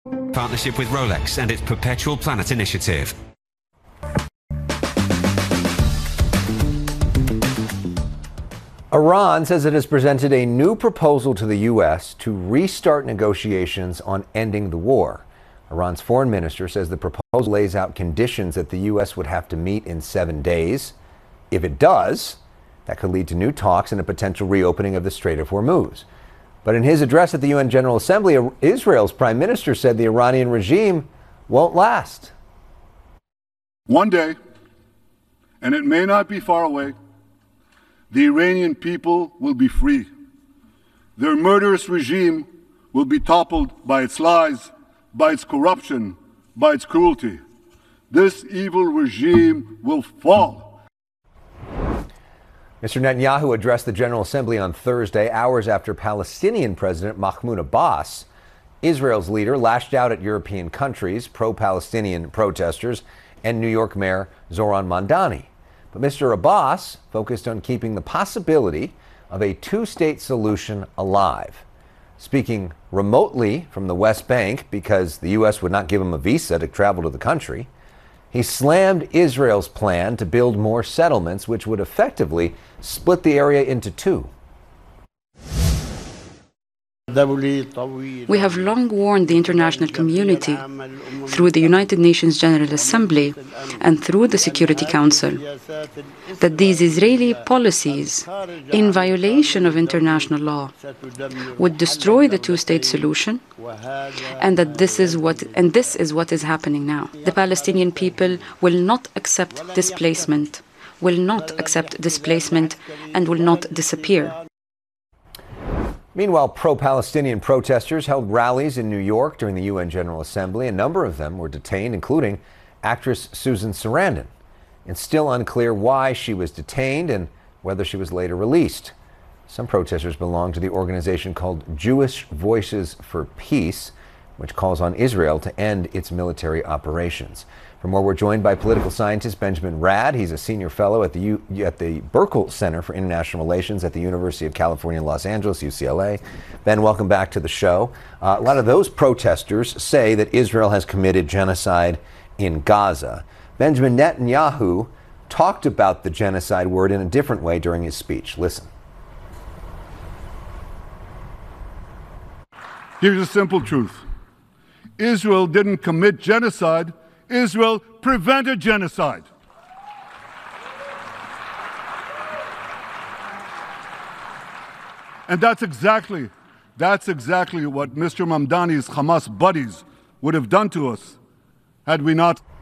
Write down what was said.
Partnership with Rolex and its Perpetual Planet initiative. Iran says it has presented a new proposal to the U.S. to restart negotiations on ending the war. Iran's foreign minister says the proposal lays out conditions that the U.S. would have to meet in 7 days. If it does, that could lead to new talks and a potential reopening of the Strait of Hormuz. But in his address at the UN General Assembly, Israel's prime minister said the Iranian regime won't last. One day, and it may not be far away, the Iranian people will be free. Their murderous regime will be toppled by its lies, by its corruption, by its cruelty. This evil regime will fall. Mr. Netanyahu addressed the General Assembly on Thursday, hours after Palestinian President Mahmoud Abbas, Israel's leader, lashed out at European countries, pro-Palestinian protesters, and New York Mayor Zohran Mamdani. But Mr. Abbas focused on keeping the possibility of a two-state solution alive. Speaking remotely from the West Bank because the U.S. would not give him a visa to travel to the country, he slammed Israel's plan to build more settlements, which would effectively split the area into two. We have long warned the international community through the United Nations General Assembly and through the Security Council that these Israeli policies, in violation of international law, would destroy the two-state solution, and that this is what is happening now. The Palestinian people will not accept displacement, and will not disappear. Meanwhile, pro-Palestinian protesters held rallies in New York during the UN General Assembly. A number of them were detained, including actress Susan Sarandon. It's still unclear why she was detained and whether she was later released. Some protesters belong to the organization called Jewish Voices for Peace, which calls on Israel to end its military operations. For more, we're joined by political scientist Benjamin Rad. He's a senior fellow at the Burkle Center for International Relations at the University of California, Los Angeles, UCLA. Ben, welcome back to the show. A lot of those protesters say that Israel has committed genocide in Gaza. Benjamin Netanyahu talked about the genocide word in a different way during his speech. Listen. Here's a simple truth. Israel didn't commit genocide. Israel prevented genocide. And that's exactly what Mr. Mamdani's Hamas buddies would have done to us had we not